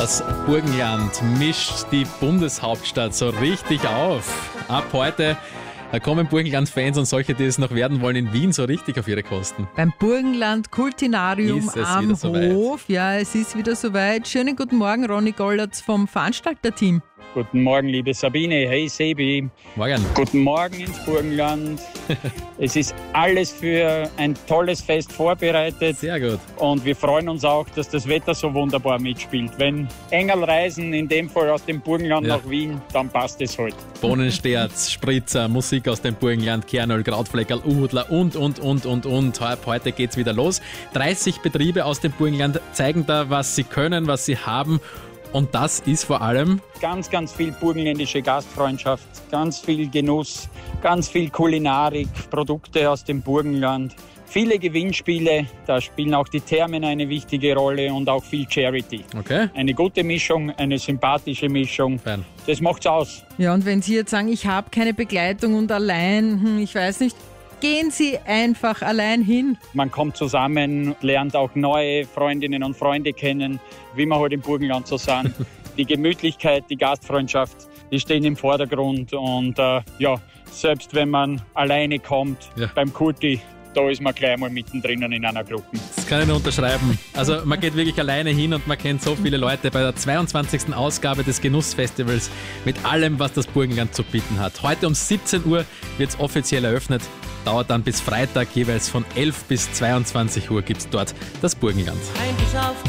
Das Burgenland mischt die Bundeshauptstadt so richtig auf. Ab heute kommen Burgenland-Fans und solche, die es noch werden wollen, in Wien so richtig auf ihre Kosten. Beim Burgenland Kultinarium am Hof. Ja, es ist wieder soweit. Schönen guten Morgen, Ronny Gollatz vom Veranstalterteam. Guten Morgen, liebe Sabine. Hey, Sebi. Morgen. Guten Morgen ins Burgenland. Es ist alles für ein tolles Fest vorbereitet. Sehr gut. Und wir freuen uns auch, dass das Wetter so wunderbar mitspielt. Wenn Engel reisen, in dem Fall aus dem Burgenland nach Wien, dann passt es halt. Bohnensterz, Spritzer, Musik aus dem Burgenland, Kernöl, Krautfleckerl, Uhudler und. Heute geht's wieder los. 30 Betriebe aus dem Burgenland zeigen da, was sie können, was sie haben. Und das ist vor allem ganz, ganz viel burgenländische Gastfreundschaft, ganz viel Genuss, ganz viel Kulinarik, Produkte aus dem Burgenland, viele Gewinnspiele, da spielen auch die Thermen eine wichtige Rolle und auch viel Charity. Okay. Eine gute Mischung, eine sympathische Mischung, Fein. Das macht's aus. Ja, und wenn Sie jetzt sagen, ich habe keine Begleitung und allein, ich weiß nicht, gehen Sie einfach allein hin. Man kommt zusammen, lernt auch neue Freundinnen und Freunde kennen, wie wir heute im Burgenland so sind. Die Gemütlichkeit, die Gastfreundschaft, die stehen im Vordergrund. Und selbst wenn man alleine kommt, beim Kulti, da ist man gleich mal mittendrin in einer Gruppe. Das kann ich nur unterschreiben. Also man geht wirklich alleine hin und man kennt so viele Leute bei der 22. Ausgabe des Genussfestivals mit allem, was das Burgenland zu bieten hat. Heute um 17 Uhr wird es offiziell eröffnet. Dauert dann bis Freitag, jeweils von 11 bis 22 Uhr gibt es dort das Burgenland.